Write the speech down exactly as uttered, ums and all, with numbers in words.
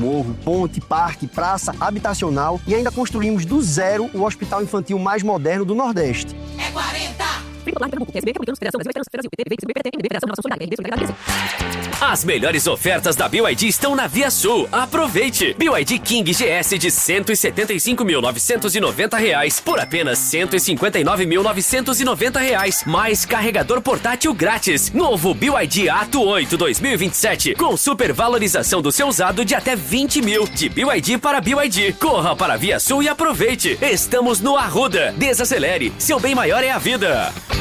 novo, ponte, parque, praça, habitacional e ainda construímos do zero o hospital infantil mais moderno do Nordeste. É quarenta! As melhores ofertas da B Y D estão na Via Sul. Aproveite! B Y D King G S de cento e setenta e cinco mil novecentos e noventa reais por apenas cento e cinquenta e nove mil novecentos e noventa reais, mais carregador portátil grátis. Novo B Y D Ato oito dois mil e vinte e sete com supervalorização do seu usado de até vinte mil. De B Y D para B Y D. Corra para a Via Sul e aproveite! Estamos no Arruda. Desacelere. Seu bem maior é a vida.